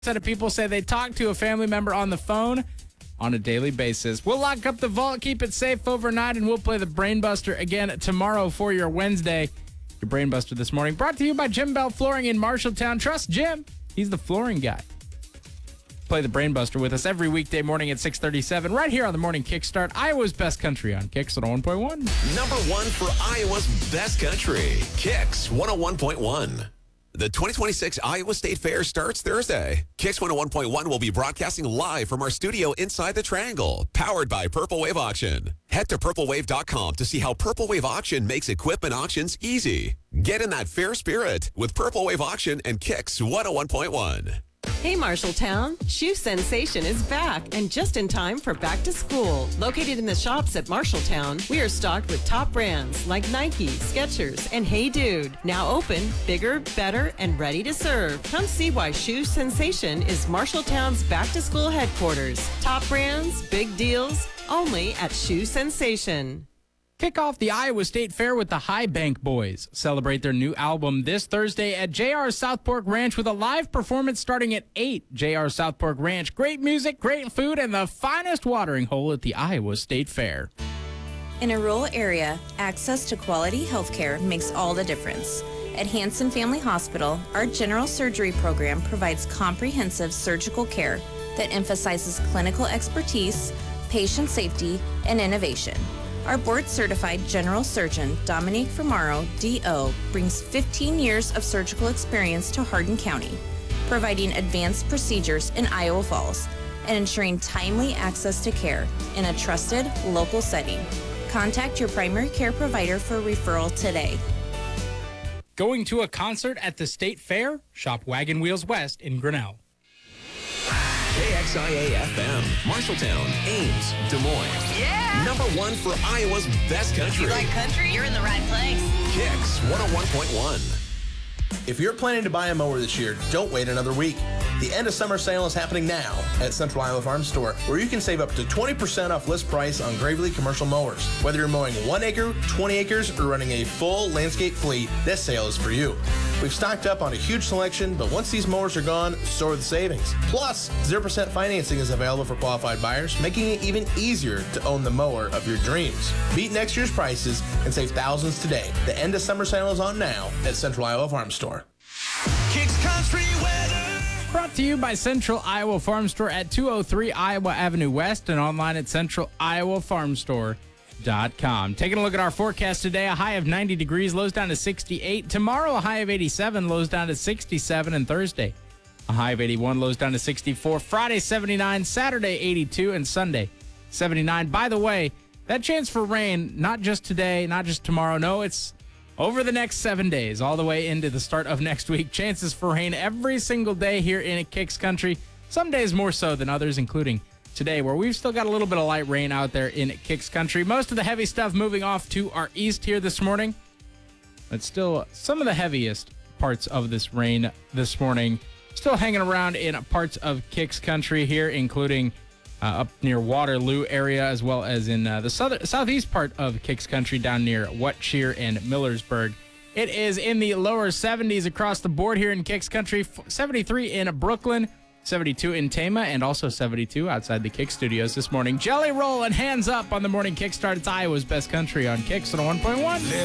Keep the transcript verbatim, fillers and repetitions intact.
Set of people say they talk to a family member on the phone on a daily basis. We'll lock up the vault, keep it safe overnight, and we'll play the Brainbuster again tomorrow for your Wednesday. Your Brainbuster this morning brought to you by Jim Bell Flooring in Marshalltown. Trust Jim. He's the flooring guy. Play the Brainbuster with us every weekday morning at six thirty-seven right here on the Morning Kickstart, Iowa's best country on Kicks one oh one point one. Number one for Iowa's best country, Kicks one oh one point one. The twenty twenty-six Iowa State Fair starts Thursday. Kicks one oh one point one will be broadcasting live from our studio inside the Triangle, powered by Purple Wave Auction. Head to purple wave dot com to see how Purple Wave Auction makes equipment auctions easy. Get in that fair spirit with Purple Wave Auction and Kicks one oh one point one. Hey Marshalltown, Shoe Sensation is back and just in time for back to school. Located in the shops at Marshalltown, we are stocked with top brands like Nike, Skechers, and Hey Dude. Now open, bigger, better, and ready to serve. Come see why Shoe Sensation is Marshalltown's back to school headquarters. Top brands, big deals, only at Shoe Sensation. Kick off the Iowa State Fair with the High Bank Boys. Celebrate their new album this Thursday at J R South Fork Ranch with a live performance starting at eight. J R South Fork Ranch, great music, great food, and the finest watering hole at the Iowa State Fair. In a rural area, access to quality health care makes all the difference. At Hanson Family Hospital, our general surgery program provides comprehensive surgical care that emphasizes clinical expertise, patient safety, and innovation. Our board-certified general surgeon, Dominique Fermaro, D O, brings fifteen years of surgical experience to Hardin County, providing advanced procedures in Iowa Falls and ensuring timely access to care in a trusted local setting. Contact your primary care provider for a referral today. Going to a concert at the State Fair? Shop Wagon Wheels West in Grinnell. K X I A F M, Marshalltown, Ames, Des Moines. Yeah! Number one for Iowa's best country. You like country? You're in the right place. Kicks one oh one point one. If you're planning to buy a mower this year, don't wait another week. The end of summer sale is happening now at Central Iowa Farm Store, where you can save up to twenty percent off list price on Gravely commercial mowers. Whether you're mowing one acre, twenty acres, or running a full landscape fleet, this sale is for you. We've stocked up on a huge selection, but once these mowers are gone, so are the savings. Plus, zero percent financing is available for qualified buyers, making it even easier to own the mower of your dreams. Beat next year's prices and save thousands today. The end of summer sale is on now at Central Iowa Farm Store. Kicks Country Weather. Brought to you by Central Iowa Farm Store at two oh three Iowa Avenue West and online at central iowa farm store dot com. Taking a look at our forecast today, a high of ninety degrees, lows down to sixty-eight. Tomorrow, a high of eighty-seven, lows down to sixty-seven. And Thursday, a high of eighty-one, lows down to sixty-four. Friday, seventy-nine. Saturday, eighty-two. And Sunday, seventy-nine. By the way, that chance for rain, not just today, not just tomorrow. No, it's over the next seven days, all the way into the start of next week. Chances for rain every single day here in Kicks Country. Some days more so than others, including today, where we've still got a little bit of light rain out there in Kicks Country. Most of the heavy stuff moving off to our east here this morning. But still, some of the heaviest parts of this rain this morning still hanging around in parts of Kicks Country here, including uh, up near Waterloo area, as well as in uh, the southern, southeast part of Kicks Country down near Wetcheer and Millersburg. It is in the lower seventies across the board here in Kicks Country. seventy-three in Brooklyn, seventy-two in Tama, and also seventy-two outside the Kick Studios this morning. Jelly Roll and Hands Up on the Morning Kickstart. It's Iowa's best country on Kicks one oh one point one.